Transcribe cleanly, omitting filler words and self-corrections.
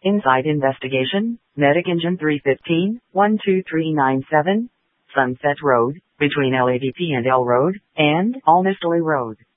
Inside Investigation, Medic Engine 315, 12397, Sunset Road, between LAVP and L Road, and Almistley Road.